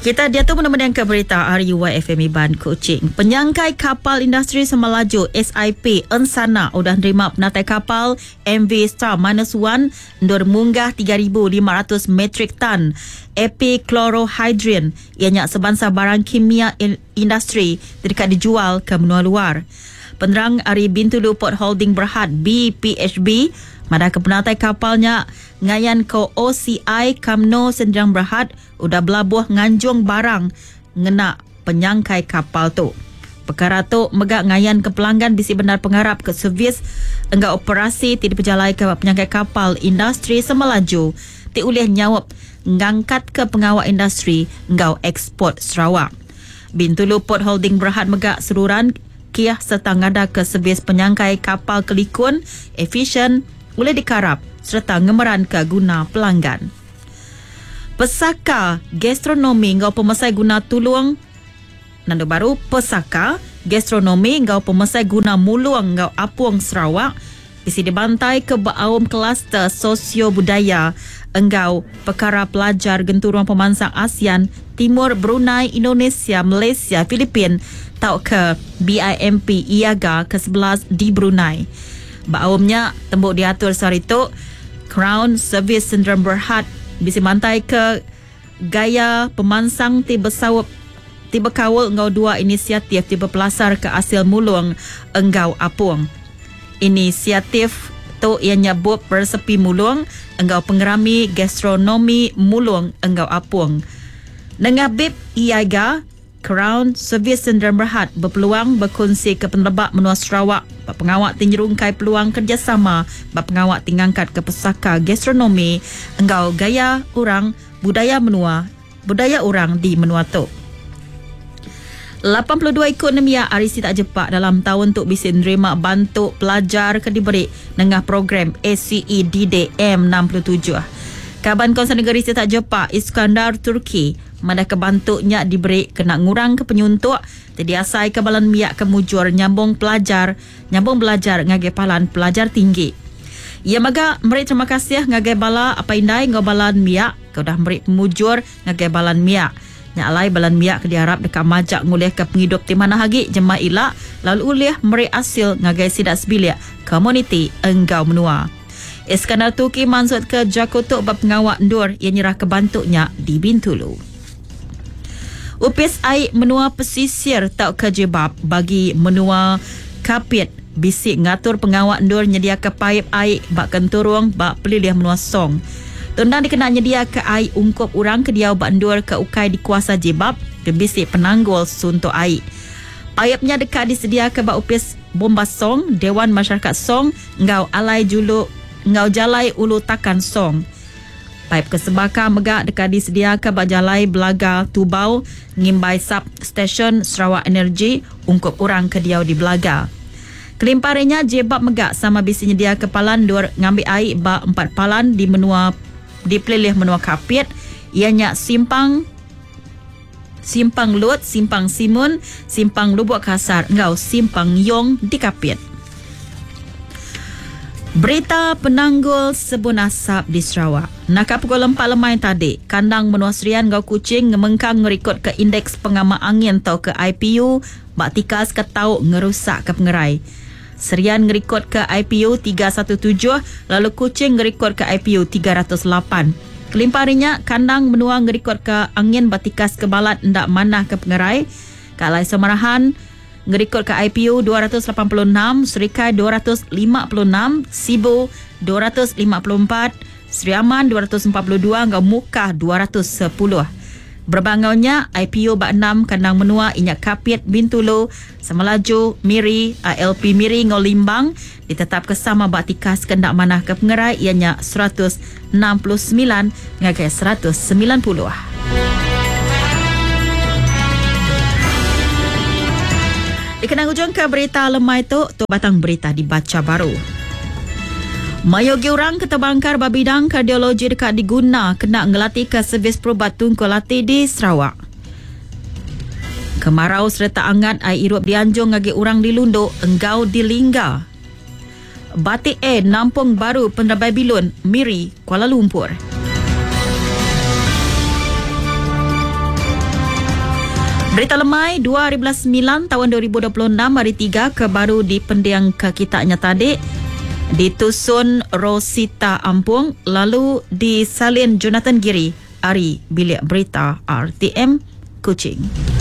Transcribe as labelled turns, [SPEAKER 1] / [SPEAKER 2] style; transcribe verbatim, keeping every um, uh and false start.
[SPEAKER 1] Kita dia tu menemukan ke berita R U Y F M Iban Kuching. Penyangkai kapal industri semelaju S I P Ensana sudah menerima penatai kapal M V Star minus one ndur munggah tiga ribu lima ratus metrik tan epichlorohydrin ianya sebangsa barang kimia industri dekat dijual ke benua luar. Penerang Ari Bintulu Port Holding Berhad B P H B madah ke penatai kapalnya ngayan ke O C I Kamno Sendirian Berhad udah belabuh nganjung barang ngena penyangkai kapal tu. Perkara tu megak ngayan ke pelanggan bisi benar pengharap ke servis enggak operasi tidak berjalai ke penyangkai kapal industri semelaju ti ulih nyawap ngangkat ke pengawal industri enggau ekspor Sarawak. Bintulu Port Holding Berhad megak seruran kiah serta ngada ke servis penyangkai kapal kelikun efisien boleh dikarap serta ngemeran ke guna pelanggan. Pesaka gastronomi ngau pemesai guna tuluang nando baru pesaka gastronomi ngau pemesai guna muluang ngau Apung Sarawak isi dibantai ke baawam kluster sosio budaya engau perkara pelajar genturuang pemansang ASEAN Timur Brunei Indonesia Malaysia Filipin tau ke B I M P IAGA ke sebelas di Brunei. Baawamnya tembuk diatur sehari tu Crown Service Sendirian Berhad bisi mantai ke gaya pemansang tiba sawap tiba kawal engau dua inisiatif tiba pelasar ke hasil mulung engau Apung. Inisiatif tu ia nyebut bersepi mulung engau pengerami gastronomi mulung engau Apung. Dengan B I P IAGA Crown Service Sendirian Berhad berpeluang berkongsi ke penerbak menua Sarawak bak pengawak tinjerungkai peluang kerjasama bak pengawak tingangkat ke pesaka gastronomi engau gaya orang budaya menua budaya orang di menua tu. lapan puluh dua ekonomia arisi tak jepak dalam tahun tu bisa menerima bantu pelajar ke diberi dengan program A C E D D M enam puluh tujuh. Kaban Konsen Negeri tak jepak Iskandar Turki mana kebantuknya diberi kena ngurang ke penyuntuk terdiasai ke balan miak kemujur nyambung pelajar nyambung belajar ngagai palan pelajar tinggi. Ia maga meri terima kasih ngagai bala apa indai ngau balan miak kau dah meri pemujur ngagai balan miak nyalai balan miak ke diharap dekat majak ngulih ke penghidup di mana hagi jemaah ilak lalu ulih meri asil ngagai sidak sebilik komuniti enggau menua. Iskandar Turki mansut ke Jakotok bab pengawak ndur ia nyerah ke bantuknya di Bintulu. Upis air menua pesisir tak kejebab bagi menua Kapit bisik ngatur pengawak ndur nyedia ke paip air bak kenturung bak pelilih menua Song. Tundang dikena nyedia ke air ungkup urang ke diau bak ndur ke ukai di kuasa jebab ke bisik penanggul suntuk air. Paipnya dekat disedia ke bak upis bomba Song Dewan Masyarakat Song ngau alai juluk ngau jalai ulu takan Song. Paip kesebaka megak dekat disedia ke bak jalai Belaga Tubau ngimbai sub stesen Sarawak Energy ungkup orang ke diau di Belaga. Kelimparinya jebab megak sama bisi nyedia kepalan dur ngambil air bak empat palan di menua di pelilih menua Kapit ianya simpang simpang Lut, simpang Simun, simpang Lubuk Kasar ngau simpang Yong di Kapit. Berita penanggul sebun asap di Sarawak. Nakap pukul empat lemai tadi, kandang menua Serian Gau Kuching ngemengkang ngerikut ke indeks pengamak angin atau ke I P U, bak tikas ke tau ngerusak ke pengerai. Serian ngerikut ke I P U tiga satu tujuh, lalu Kuching ngerikut ke I P U tiga ratus lapan. Kelimparinya, kandang menua ngerikut ke angin bak tikas ke balat ndak manah ke pengerai. Kalai Semarahan ngerikut ke I P U dua ratus lapan puluh enam, Serikai dua ratus lima puluh enam, Sibu dua ratus lima puluh empat, Seri Aman dua ratus empat puluh dua, ngau Mukah dua ratus sepuluh. Berbangaunya I P U bak enam kandang menua inyak Kapit, Bintulu, Semelaju, Miri, A L P Miri ngau Limbang ditetap kesama bak tikas kendak manah ke pengerai ianya seratus enam puluh sembilan ngagai seratus sembilan puluh. Dikenang ujung ke berita lemai tu, tu batang berita dibaca baru. Mayogi orang ketebangkar babidang kardiologi dekat diguna kena ngelatih ke servis perubat tungkul latih di Sarawak. Kemarau serta angat air irup dianjung ngagi orang di Lundu enggau di Lingga. Batik A Nampung Baru Pendabai Bilun, Miri, Kuala Lumpur. Berita lemai dua hari belas sembilan tahun dua ribu dua puluh enam hari tiga kebaru di pendiang Kakitanya Tadik di Tusun Rosita Ampung, lalu di Salin Jonathan Giri, Ari Bilik Berita R T M Kuching.